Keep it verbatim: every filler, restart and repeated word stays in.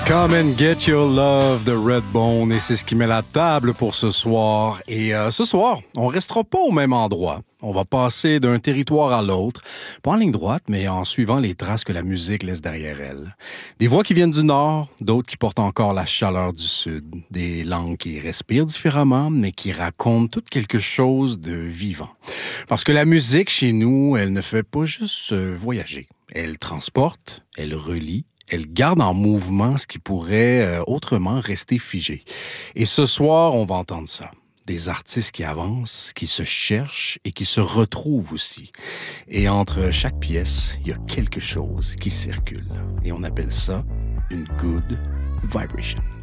Come and get your love de Redbone, et c'est ce qui met la table pour ce soir. Et euh, ce soir, on restera pas au même endroit. On va passer d'un territoire à l'autre, pas en ligne droite, mais en suivant les traces que la musique laisse derrière elle. Des voix qui viennent du nord, d'autres qui portent encore la chaleur du sud. Des langues qui respirent différemment, mais qui racontent tout quelque chose de vivant. Parce que la musique, chez nous, elle ne fait pas juste euh, voyager. Elle transporte, elle relie, elle garde en mouvement ce qui pourrait euh, autrement rester figé. Et ce soir, on va entendre ça. Des artistes qui avancent, qui se cherchent et qui se retrouvent aussi. Et entre chaque pièce, il y a quelque chose qui circule. Et on appelle ça une good vibration.